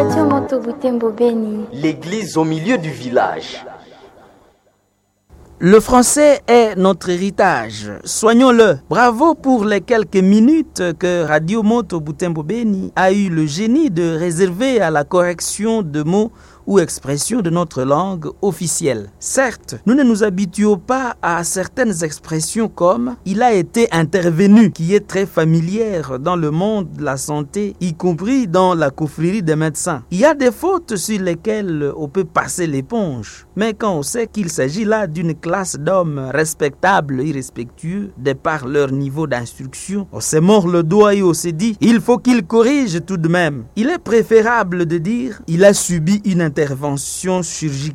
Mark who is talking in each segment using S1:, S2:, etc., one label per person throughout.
S1: Radio Moto Butembo Beni.
S2: L'église au milieu du village.
S3: Le français est notre héritage. Soignons-le. Bravo pour les quelques minutes que Radio Moto Butembo Beni a eu le génie de réserver à la correction de mots ou expressions de notre langue officielle. Certes, nous ne nous habituons pas à certaines expressions comme « il a été intervenu » qui est très familière dans le monde de la santé, y compris dans la confrérie des médecins. Il y a des fautes sur lesquelles on peut passer l'éponge, mais quand on sait qu'il s'agit là d'une classe d'hommes respectables et respectueux de par leur niveau d'instruction, on s'est mord le doigt et on s'est dit « il faut qu'il corrige tout de même ». Il est préférable de dire « il a subi une intervention chirurgicale »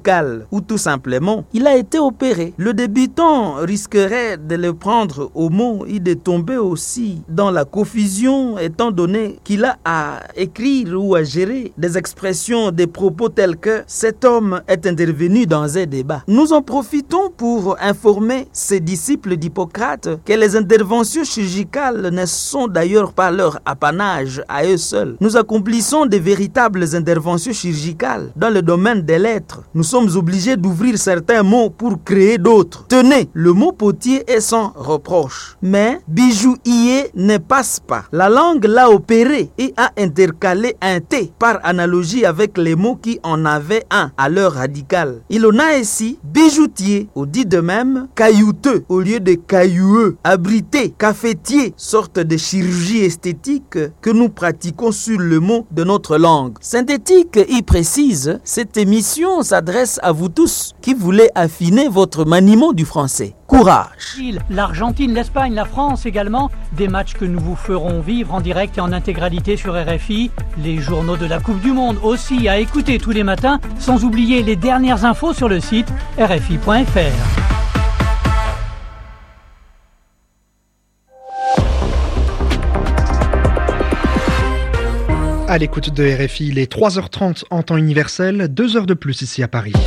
S3: ou tout simplement « il a été opéré ». Le débutant risquerait de le prendre au mot et de tomber aussi dans la confusion étant donné qu'il a à écrire ou à gérer des expressions, des propos tels que « cet homme est intervenu dans un débat ». Nous en profitons pour informer ses disciples d'Hippocrate que les interventions chirurgicales ne sont d'ailleurs pas leur apanage à eux seuls. Nous accomplissons de véritables interventions chirurgicales dans le domaine des lettres. Nous sommes obligés d'ouvrir certains mots pour créer d'autres. Tenez, le mot potier est sans reproche. Mais bijouier ne passe pas. La langue l'a opéré et a intercalé un T par analogie avec les mots qui en avaient un à l'heure radicale. Il en a ici bijoutier, on dit de même caillouteux au lieu de cailloueux, abrité, cafetier, sorte de chirurgie esthétique que nous pratiquons sur le mot de notre langue. Synthétique y précise, cette émission s'adresse à vous tous qui voulez affiner votre maniement du français. Courage!
S4: L'Argentine, l'Espagne, la France également, des matchs que nous vous ferons vivre en direct et en intégralité sur RFI, les journaux de la Coupe du Monde aussi à écouter tous les matins, sans oublier les dernières infos sur le site rfi.fr.
S5: À l'écoute de RFI, il est 3h30 en temps universel, 2 heures de plus ici à Paris.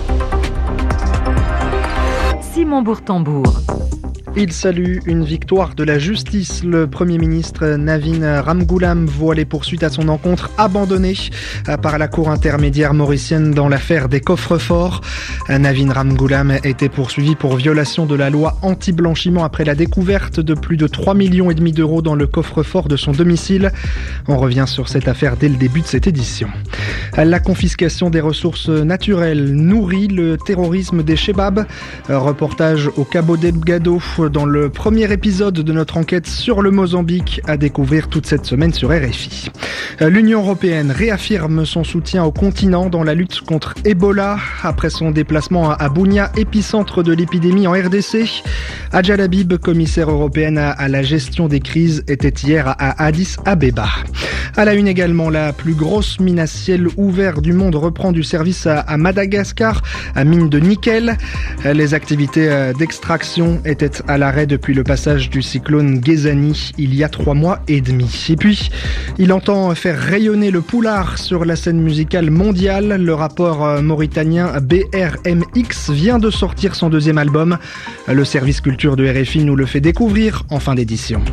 S6: Simon Bourtambour.
S5: Il salue une victoire de la justice. Le Premier ministre Navin Ramgoolam voit les poursuites à son encontre abandonnées par la Cour intermédiaire mauricienne dans l'affaire des coffres-forts. Navin Ramgoolam était poursuivi pour violation de la loi anti-blanchiment après la découverte de plus de 3,5 millions d'euros dans le coffre-fort de son domicile. On revient sur cette affaire dès le début de cette édition. La confiscation des ressources naturelles nourrit le terrorisme des Chebabs. Reportage au Cabo Delgado dans le premier épisode de notre enquête sur le Mozambique à découvrir toute cette semaine sur RFI. L'Union européenne réaffirme son soutien au continent dans la lutte contre Ebola après son déplacement à Bunia, épicentre de l'épidémie en RDC. Adjal Habib, commissaire européenne à la gestion des crises, était hier à Addis Abeba. À la une également, la plus grosse mine à ciel ouvert du monde reprend du service à Madagascar, à mine de nickel. Les activités d'extraction étaient à l'arrêt depuis le passage du cyclone Gézani il y a 3 mois et demi. Et puis, il entend faire rayonner le poulard sur la scène musicale mondiale. Le rappeur mauritanien BRMX vient de sortir son 2e album. Le service culture de RFI nous le fait découvrir en fin d'édition.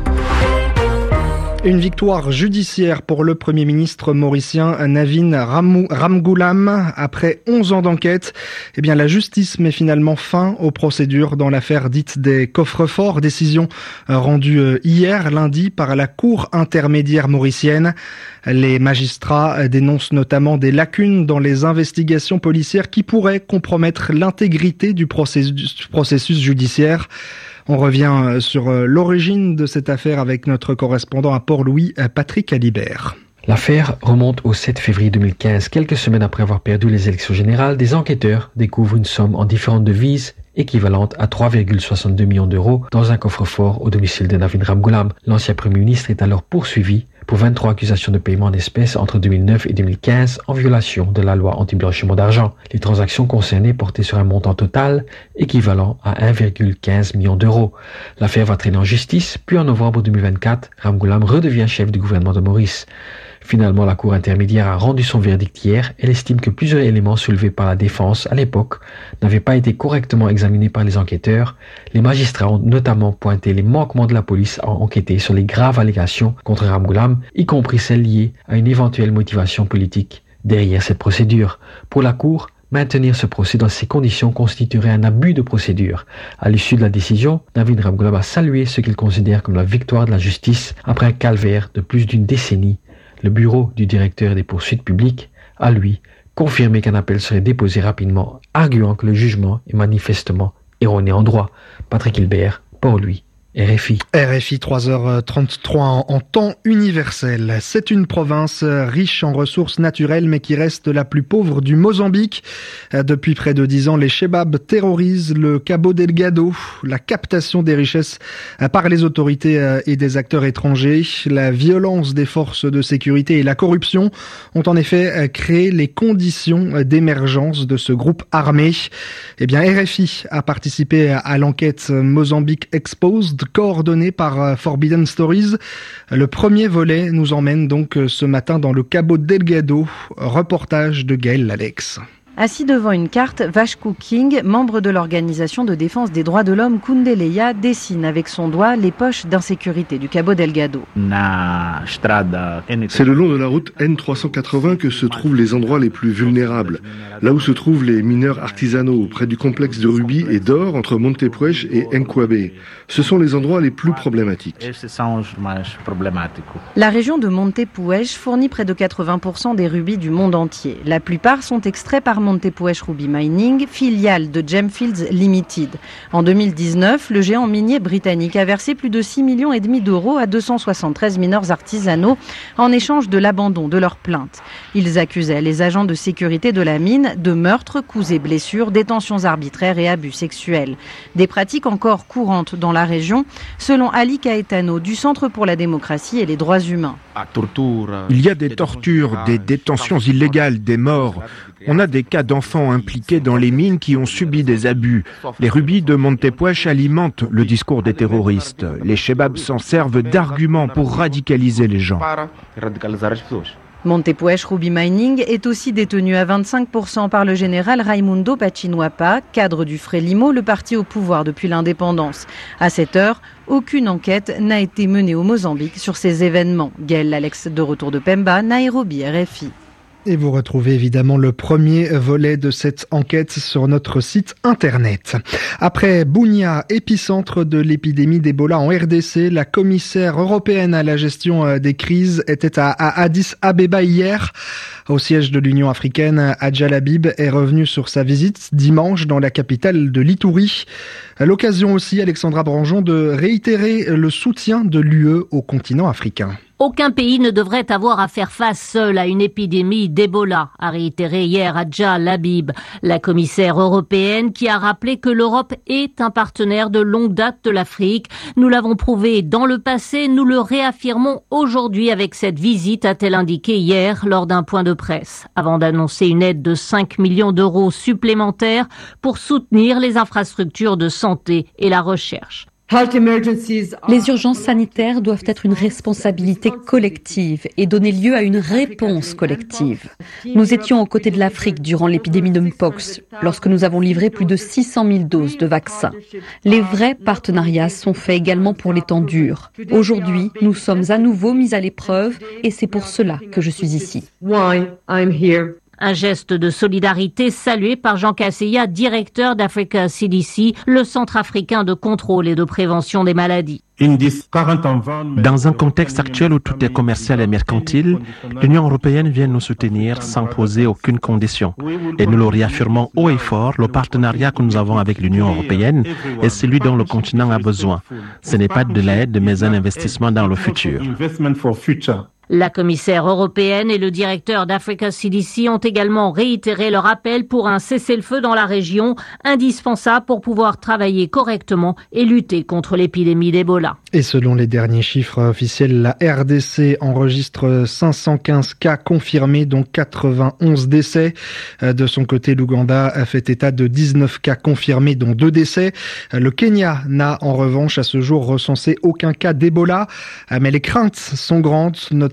S5: Une victoire judiciaire pour le Premier ministre mauricien Navin Ramgoolam. Après 11 ans d'enquête, la justice met finalement fin aux procédures dans l'affaire dite des coffres-forts. Décision rendue hier, lundi, par la Cour intermédiaire mauricienne. Les magistrats dénoncent notamment des lacunes dans les investigations policières qui pourraient compromettre l'intégrité du processus judiciaire. On revient sur l'origine de cette affaire avec notre correspondant à Port-Louis, Patrick Alibert.
S7: L'affaire remonte au 7 février 2015. Quelques semaines après avoir perdu les élections générales, des enquêteurs découvrent une somme en différentes devises équivalente à 3,62 millions d'euros dans un coffre-fort au domicile de Navin Ramgoolam. L'ancien Premier ministre est alors poursuivi pour 23 accusations de paiement en espèces entre 2009 et 2015 en violation de la loi anti-blanchiment d'argent. Les transactions concernées portaient sur un montant total équivalent à 1,15 million d'euros. L'affaire va traîner en justice, puis en novembre 2024, Ramgoolam redevient chef du gouvernement de Maurice. Finalement, la Cour intermédiaire a rendu son verdict hier. Elle estime que plusieurs éléments soulevés par la défense à l'époque n'avaient pas été correctement examinés par les enquêteurs. Les magistrats ont notamment pointé les manquements de la police à enquêter sur les graves allégations contre Ramgoolam, y compris celles liées à une éventuelle motivation politique derrière cette procédure. Pour la Cour, maintenir ce procès dans ces conditions constituerait un abus de procédure. À l'issue de la décision, Navin Ramgoolam a salué ce qu'il considère comme la victoire de la justice après un calvaire de plus d'une décennie. Le bureau du directeur des poursuites publiques a, lui, confirmé qu'un appel serait déposé rapidement, arguant que le jugement est manifestement erroné en droit. Patrick Hilbert, Port-Louis, RFI.
S5: RFI 3h33 en temps universel. C'est une province riche en ressources naturelles mais qui reste la plus pauvre du Mozambique. Depuis près de 10 ans, les Chebabs terrorisent le Cabo Delgado. La captation des richesses par les autorités et des acteurs étrangers, la violence des forces de sécurité et la corruption ont en effet créé les conditions d'émergence de ce groupe armé. Eh bien, RFI a participé à l'enquête Mozambique Exposed, coordonné par Forbidden Stories. Le premier volet nous emmène donc ce matin dans le Cabo Delgado. Reportage de Gaël Alex.
S6: Assis devant une carte, Vashku King, membre de l'organisation de défense des droits de l'homme Kundeleya, dessine avec son doigt les poches d'insécurité du Cabo Delgado.
S8: C'est le long de la route N380 que se trouvent les endroits les plus vulnérables. Là où se trouvent les mineurs artisanaux, près du complexe de rubis et d'or entre Montepuez et Nkwabe. Ce sont les endroits les plus problématiques.
S6: La région de Montepuez fournit près de 80% des rubis du monde entier. La plupart sont extraits par Montepuez Ruby Mining, filiale de Gemfields Limited. En 2019, le géant minier britannique a versé plus de 6,5 millions d'euros à 273 mineurs artisanaux en échange de l'abandon de leurs plaintes. Ils accusaient les agents de sécurité de la mine de meurtres, coups et blessures, détentions arbitraires et abus sexuels. Des pratiques encore courantes dans la région, selon Ali Caetano du Centre pour la démocratie et les droits humains.
S9: Il y a des tortures, des détentions illégales, des morts. On a des cas d'enfants impliqués dans les mines qui ont subi des abus. Les rubis de Montepuez alimentent le discours des terroristes. Les Chebabs s'en servent d'arguments pour radicaliser les gens.
S6: Montepuez Ruby Mining est aussi détenu à 25% par le général Raimundo Pachinuapa, cadre du Frelimo, le parti au pouvoir depuis l'indépendance. À cette heure, aucune enquête n'a été menée au Mozambique sur ces événements. Gaël Alex de retour de Pemba, Nairobi, RFI.
S5: Et vous retrouvez évidemment le premier volet de cette enquête sur notre site internet. Après Bunia, épicentre de l'épidémie d'Ebola en RDC, la commissaire européenne à la gestion des crises était à Addis Abeba hier. Au siège de l'Union africaine, Adja Labib est revenue sur sa visite dimanche dans la capitale de l'Itourie. À l'occasion aussi, Alexandra Branjon, de réitérer le soutien de l'UE au continent africain.
S10: Aucun pays ne devrait avoir à faire face seul à une épidémie d'Ebola, a réitéré hier Adja Labib, la commissaire européenne qui a rappelé que l'Europe est un partenaire de longue date de l'Afrique. Nous l'avons prouvé dans le passé, nous le réaffirmons aujourd'hui avec cette visite, a-t-elle indiqué hier lors d'un point de presse, avant d'annoncer une aide de 5 millions d'euros supplémentaires pour soutenir les infrastructures de santé et la recherche.
S11: Les urgences sanitaires doivent être une responsabilité collective et donner lieu à une réponse collective. Nous étions aux côtés de l'Afrique durant l'épidémie de Mpox, lorsque nous avons livré plus de 600 000 doses de vaccins. Les vrais partenariats sont faits également pour les temps durs. Aujourd'hui, nous sommes à nouveau mis à l'épreuve et c'est pour cela que je suis ici.
S10: Un geste de solidarité salué par Jean Casseya, directeur d'Africa CDC, le centre africain de contrôle et de prévention des maladies.
S12: Dans un contexte actuel où tout est commercial et mercantile, l'Union européenne vient nous soutenir sans poser aucune condition. Et nous le réaffirmons haut et fort, le partenariat que nous avons avec l'Union européenne est celui dont le continent a besoin. Ce n'est pas de l'aide, mais un investissement dans le futur.
S10: La commissaire européenne et le directeur d'Africa CDC ont également réitéré leur appel pour un cessez-le-feu dans la région, indispensable pour pouvoir travailler correctement et lutter contre l'épidémie d'Ebola.
S5: Et selon les derniers chiffres officiels, la RDC enregistre 515 cas confirmés, dont 91 décès. De son côté, l'Ouganda a fait état de 19 cas confirmés, dont 2 décès. Le Kenya n'a en revanche à ce jour recensé aucun cas d'Ebola. Mais les craintes sont grandes, notamment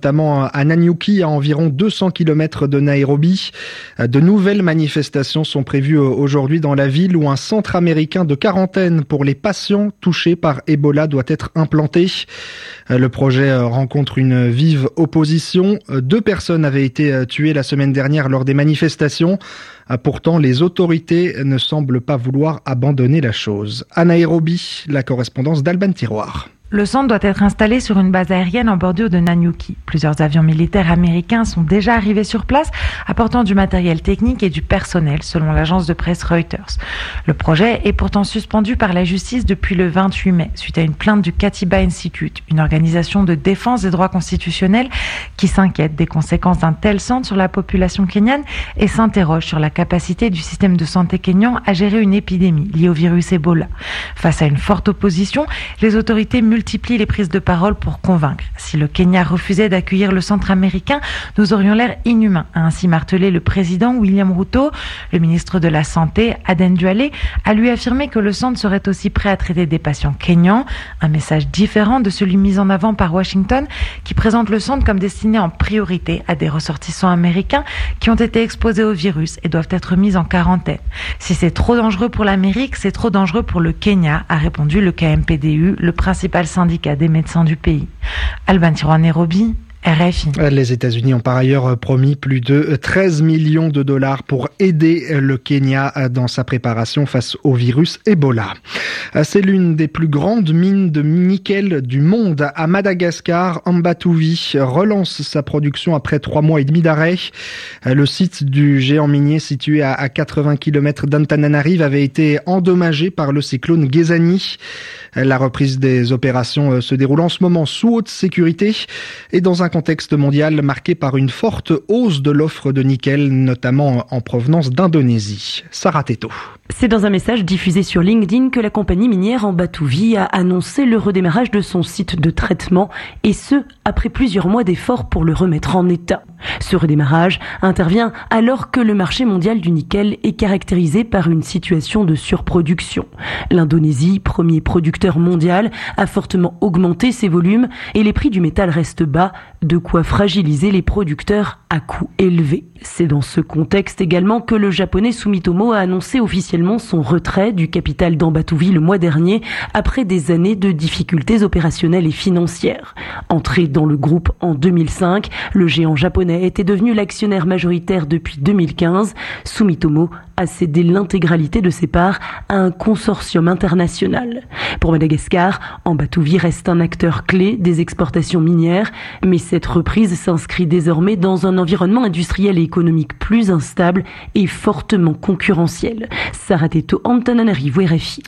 S5: notamment à Nanyuki, à environ 200 km de Nairobi. De nouvelles manifestations sont prévues aujourd'hui dans la ville où un centre américain de quarantaine pour les patients touchés par Ebola doit être implanté. Le projet rencontre une vive opposition. 2 personnes avaient été tuées la semaine dernière lors des manifestations. Pourtant, les autorités ne semblent pas vouloir abandonner la chose. À Nairobi, la correspondance d'Alban Tiroir.
S13: Le centre doit être installé sur une base aérienne en bordure de Nanyuki. Plusieurs avions militaires américains sont déjà arrivés sur place, apportant du matériel technique et du personnel, selon l'agence de presse Reuters. Le projet est pourtant suspendu par la justice depuis le 28 mai, suite à une plainte du Katiba Institute, une organisation de défense des droits constitutionnels qui s'inquiète des conséquences d'un tel centre sur la population kenyane et s'interroge sur la capacité du système de santé kényan à gérer une épidémie liée au virus Ebola. Face à une forte opposition, les autorités multiplient les prises de parole pour convaincre. Si le Kenya refusait d'accueillir le centre américain, nous aurions l'air inhumains, a ainsi martelé le président William Ruto. Le ministre de la Santé, Aden Duale, a lui affirmé que le centre serait aussi prêt à traiter des patients kenyans. Un message différent de celui mis en avant par Washington, qui présente le centre comme destiné en priorité à des ressortissants américains qui ont été exposés au virus et doivent être mis en quarantaine. Si c'est trop dangereux pour l'Amérique, c'est trop dangereux pour le Kenya, a répondu le KMPDU, le principal syndicat des médecins du pays. Alban Tiroir, Nairobi, RFI.
S5: Les États-Unis ont par ailleurs promis plus de 13 millions de dollars pour aider le Kenya dans sa préparation face au virus Ebola. C'est l'une des plus grandes mines de nickel du monde. À Madagascar, Ambatuvi relance sa production après 3 mois et demi d'arrêt. Le site du géant minier situé à 80 km d'Antananarive avait été endommagé par le cyclone Gezani. La reprise des opérations se déroule en ce moment sous haute sécurité et dans un contexte mondial marqué par une forte hausse de l'offre de nickel, notamment en provenance d'Indonésie. Sarah Teto.
S14: C'est dans un message diffusé sur LinkedIn que la compagnie minière Ambatuvi a annoncé le redémarrage de son site de traitement, et ce, après plusieurs mois d'efforts pour le remettre en état. Ce redémarrage intervient alors que le marché mondial du nickel est caractérisé par une situation de surproduction. L'Indonésie, premier producteur mondial, a fortement augmenté ses volumes et les prix du métal restent bas, de quoi fragiliser les producteurs à coût élevé. C'est dans ce contexte également que le japonais Sumitomo a annoncé officiellement son retrait du capital d'Ambatuvi le mois dernier, après des années de difficultés opérationnelles et financières. Entré dans le groupe en 2005, le géant japonais était devenu l'actionnaire majoritaire depuis 2015. Sumitomo a cédé l'intégralité de ses parts à un consortium international. Pour Madagascar, Ambatuvi reste un acteur clé des exportations minières, mais cette reprise s'inscrit désormais dans un environnement industriel et économique plus instable et fortement concurrentiel. Sarah Teto, Antananarivo, RFI.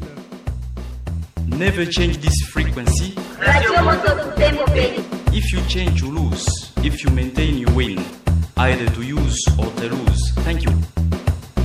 S15: Never change this frequency. If you change, you lose. If you maintain, you win. Either to use or to lose. Thank you.